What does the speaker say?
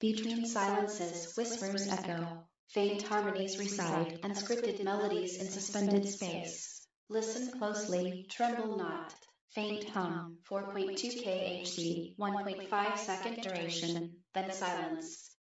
Between silences, whispers echo, faint harmonies reside, and scripted melodies in suspended space. Listen closely, tremble not. Faint hum, 4.2 kHz, 1.5 second duration, then silence.